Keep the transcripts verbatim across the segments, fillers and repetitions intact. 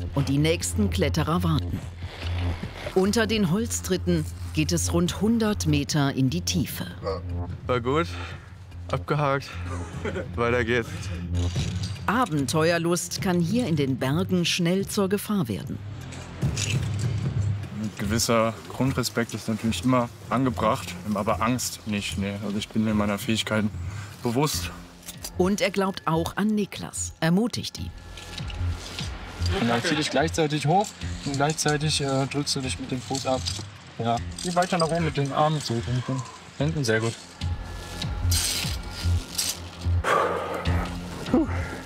und die nächsten Kletterer warten. Unter den Holztritten geht es rund hundert Meter in die Tiefe. War gut, abgehakt, weiter geht's. Abenteuerlust kann hier in den Bergen schnell zur Gefahr werden. Ein gewisser Grundrespekt ist natürlich immer angebracht, aber Angst nicht. Nee. Also ich bin mir meiner Fähigkeiten bewusst. Und er glaubt auch an Niklas, ermutigt ihn. Und dann zieh dich gleichzeitig hoch und gleichzeitig äh, drückst du dich mit dem Fuß ab. Ja, geh weiter nach oben mit den Armen zurück. Hinten, sehr gut. Puh.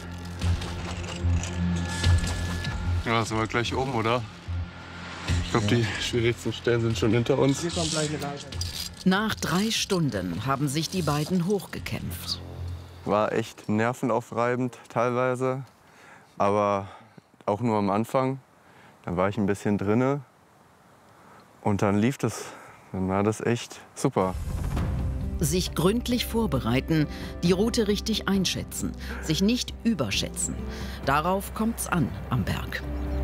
Ja, sind wir gleich oben, oder? Ich glaube, die schwierigsten Stellen sind schon hinter uns. Nach drei Stunden haben sich die beiden hochgekämpft. War echt nervenaufreibend teilweise, aber auch nur am Anfang. Dann war ich ein bisschen drinne und dann lief das. Dann war das echt super. Sich gründlich vorbereiten, die Route richtig einschätzen, sich nicht überschätzen. Darauf kommt's an am Berg.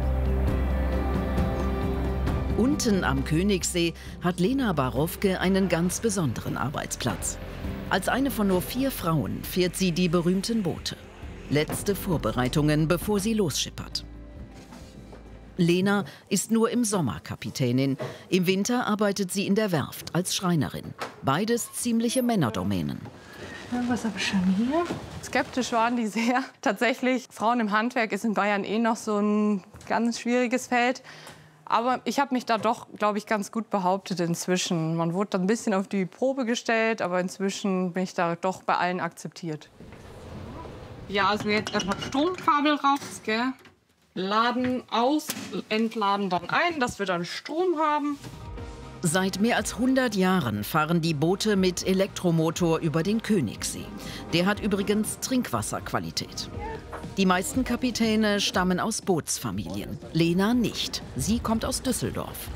Unten am Königssee hat Lena Barowke einen ganz besonderen Arbeitsplatz. Als eine von nur vier Frauen fährt sie die berühmten Boote. Letzte Vorbereitungen, bevor sie losschippert. Lena ist nur im Sommer Kapitänin. Im Winter arbeitet sie in der Werft als Schreinerin. Beides ziemliche Männerdomänen. Ja, was habe ich schon hier? Skeptisch waren die sehr. Tatsächlich, Frauen im Handwerk ist in Bayern eh noch so ein ganz schwieriges Feld. Aber ich habe mich da doch, glaube ich, ganz gut behauptet inzwischen. Man wurde dann ein bisschen auf die Probe gestellt, aber inzwischen bin ich da doch bei allen akzeptiert. Ja, also jetzt erstmal Stromkabel raus, gell? Laden aus, entladen dann ein, dass wir dann Strom haben. Seit mehr als hundert Jahren fahren die Boote mit Elektromotor über den Königssee. Der hat übrigens Trinkwasserqualität. Die meisten Kapitäne stammen aus Bootsfamilien. Lena nicht. Sie kommt aus Düsseldorf.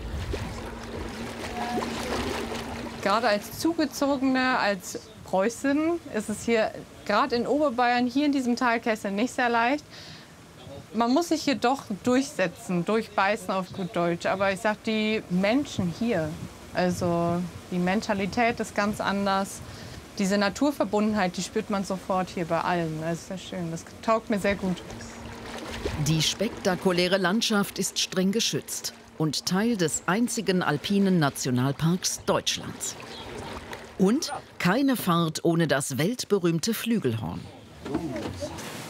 Gerade als Zugezogene, als Preußin, ist es hier, gerade in Oberbayern, hier in diesem Talkessel nicht sehr leicht. Man muss sich hier doch durchsetzen, durchbeißen auf gut Deutsch. Aber ich sag, die Menschen hier, also die Mentalität ist ganz anders. Diese Naturverbundenheit, die spürt man sofort hier bei allen. Das ist sehr schön, das taugt mir sehr gut. Die spektakuläre Landschaft ist streng geschützt und Teil des einzigen alpinen Nationalparks Deutschlands. Und keine Fahrt ohne das weltberühmte Flügelhorn.